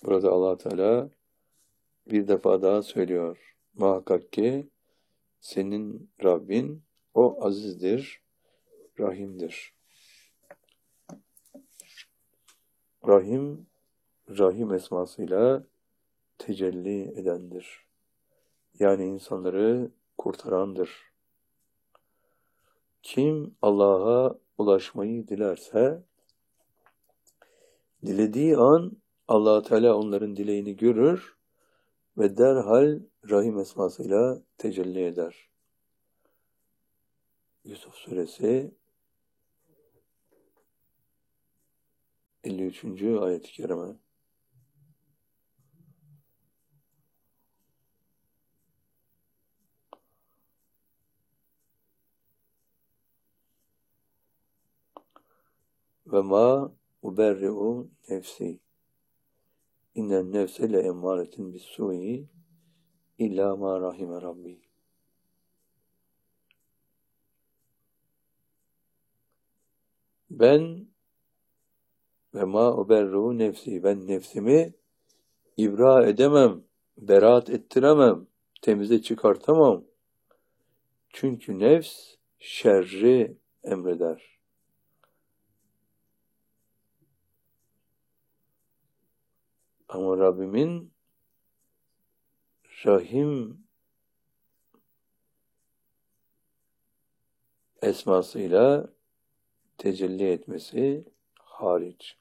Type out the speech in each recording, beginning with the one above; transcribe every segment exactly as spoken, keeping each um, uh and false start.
Burada Allah Teala bir defa daha söylüyor. Muhakkak ki senin Rabbin o azizdir, rahimdir. Rahim, Rahim esmasıyla tecelli edendir. Yani insanları kurtarandır. Kim Allah'a ulaşmayı dilerse, dilediği an Allah Teala onların dileğini görür ve derhal Rahim esmasıyla tecelli eder. Yusuf Suresi elli üçüncü ayet-i kerime. Ve ma uberri'u nefsi. İnnen nefse le emmâretin bis-sû'i illa ma rahime rabbi. Ben ve ma uberri'u nefsi. Ben nefsimi ibra edemem, beraat ettiremem, temize çıkartamam. Çünkü nefs şerri emreder. Ama Rabbimin Rahim esmasıyla tecelli etmesi hariç.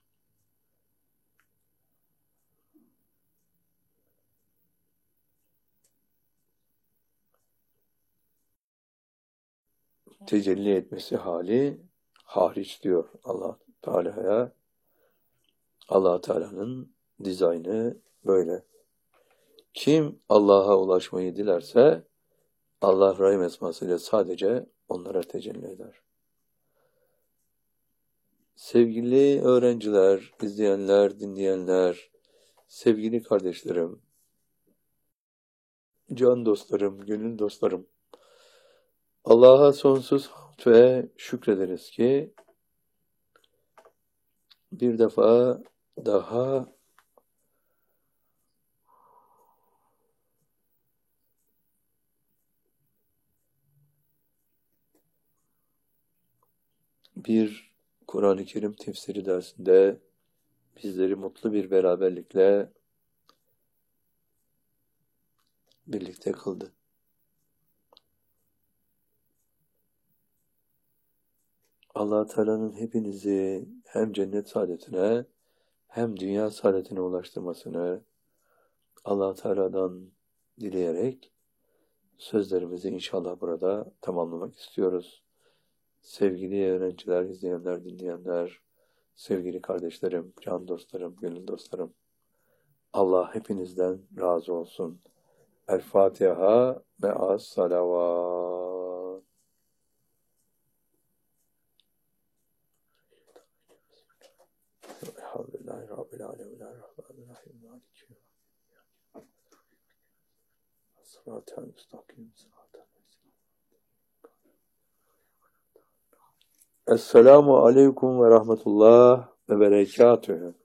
Tecelli etmesi hali hariç diyor Allah Teala'ya. Allah Teala'nın dizaynı böyle. Kim Allah'a ulaşmayı dilerse Allah Rahim esmasıyla sadece onlara tecelli eder. Sevgili öğrenciler, izleyenler, dinleyenler, sevgili kardeşlerim, can dostlarım, gönül dostlarım, Allah'a sonsuz hamd ve şükrederiz ki bir defa daha bir Kur'an-ı Kerim tefsiri dersinde bizleri mutlu bir beraberlikle birlikte kıldı. Allah Teala'nın hepinizi hem cennet saadetine hem dünya saadetine ulaştırmasını Allah Teala'dan dileyerek sözlerimizi inşallah burada tamamlamak istiyoruz. Sevgili öğrenciler, izleyenler, dinleyenler, sevgili kardeşlerim, can dostlarım, gönül dostlarım, Allah hepinizden razı olsun. El Fatiha ve as salavat. Elhamdülillahi Rabbil alemin. Errahmanirrahim. Maliki yevmiddin. Sıratel müstakim. Sıratel müstakim. Esselamu aleyküm ve rahmetullah ve berekatühü.